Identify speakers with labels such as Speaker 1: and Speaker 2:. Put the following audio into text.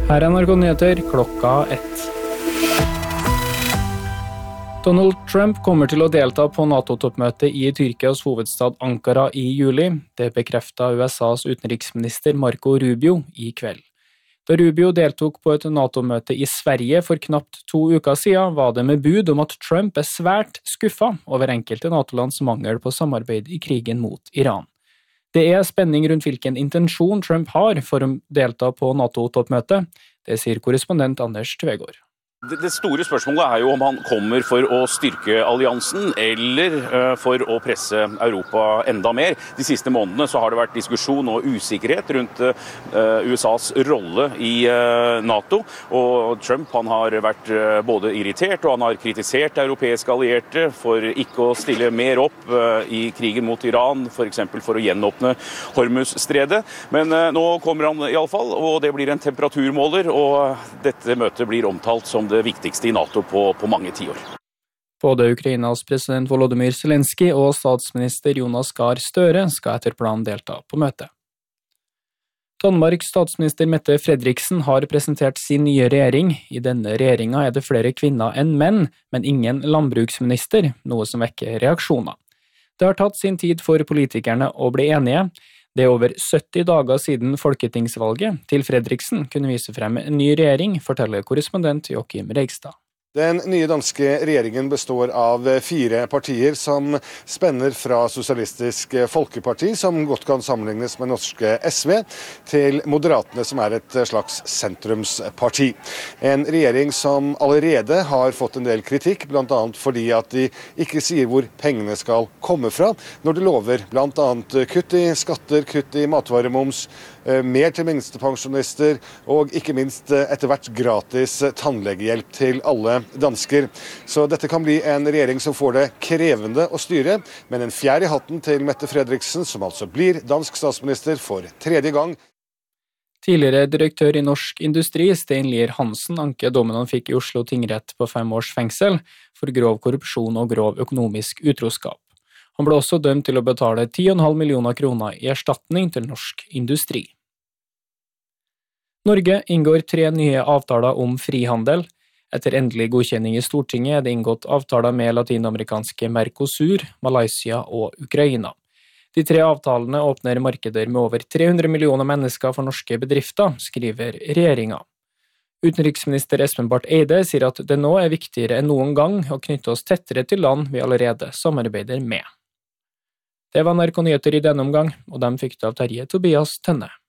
Speaker 1: Her er NRK Nyheter klokka 1. Donald Trump kommer til å delta på NATO-toppmøtet i Tyrkias hovedstad Ankara i juli. Det bekreftet USAs utenriksminister Marco Rubio i kveld. Da Rubio deltok på et NATO-møte i Sverige for knapt 2 uker siden, var det med bud om at Trump er svært skuffet over enkelte NATO-lands mangel på samarbeid i krigen mot Iran. Det er spenning rundt hvilken intensjon Trump har for å delta på NATO-toppmøtet. Det sier korrespondent Anders Tvegård.
Speaker 2: Det store spørsmålet er jo om han kommer for å styrke alliansen eller for å presse Europa enda mer. De siste månedene så har det vært diskusjon og usikkerhet rundt USAs rolle i NATO. Og Trump han har vært både irritert og han har kritisert europeiske allierte for ikke å stille mer opp i krigen mot Iran, for eksempel for å gjenåpne Hormuzstredet. Men nå kommer han i alle fall, og det blir en temperaturmåler, og dette møtet blir omtalt som det viktigste i NATO på mange tiår.
Speaker 1: Både Ukrainas president Volodymyr Zelensky og statsminister Jonas Gahr Støre skal etter planen delta på møtet. Danmarks statsminister Mette Frederiksen har presentert sin nye regjering. I denne regjeringen er det flere kvinner enn menn, men ingen landbruksminister, noe som vekker reaksjoner. Det har tatt sin tid for politikerne å bli enige. Det er over 70 dager siden folketingsvalget til Fredriksen kunne vise frem en ny regjering, forteller korrespondent Joachim Reigstad.
Speaker 3: Den nye danske regjeringen består av 4 partier som spenner fra Sosialistisk Folkeparti, som godt kan sammenlignes med norske SV, til Moderatene, som er et slags sentrumsparti. En regjering som allerede har fått en del kritikk, blant annet fordi at de ikke sier hvor pengene skal komme fra, når de lover blant annet kutt i skatter, kutt i matvaremoms, mer til minstepensjonister og ikke minst etter hvert gratis tannlegehjelp til alle dansker. Så dette kan bli en regjering som får det krevende å styre, men en fjær i hatten til Mette Frederiksen, som altså blir dansk statsminister for 3. gang.
Speaker 1: Tidligere direktør i Norsk Industri, Stein Lier Hansen, anket dommen han fikk i Oslo tingrett på 5 års fengsel for grov korrupsjon og grov økonomisk utroskap. Han ble også dømt til å betale 10,5 millioner kroner i erstatning til Norsk Industri. Norge inngår 3 nye avtaler om frihandel. Etter endelig godkjenning i Stortinget er det inngått avtaler med latinamerikanske Mercosur, Malaysia og Ukraina. De 3 avtalene åpner markeder med over 300 millioner mennesker for norske bedrifter, skriver regjeringen. Utenriksminister Espen Barth Eide sier at det nå er viktigere enn noen gang å knytte oss tettere til land vi allerede samarbeider med. Det var NRK Nyheter i denne omgang, og de fikk det av Terje Tobias Tønne.